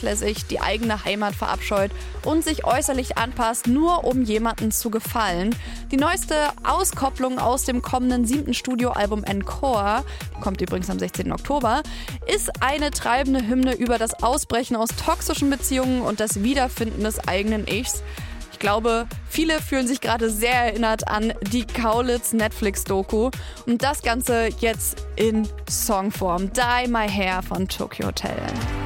vernachlässigt, die eigene Heimat verabscheut und sich äußerlich anpasst, nur um jemandem zu gefallen. Die neueste Auskopplung aus dem kommenden 7. Studioalbum Encore, kommt übrigens am 16. Oktober, ist eine treibende Hymne über das Ausbrechen aus toxischen Beziehungen und das Wiederfinden des eigenen Ichs. Ich glaube, viele fühlen sich gerade sehr erinnert an die Kaulitz-Netflix-Doku und das Ganze jetzt in Songform. Dye My Hair von Tokyo Hotel.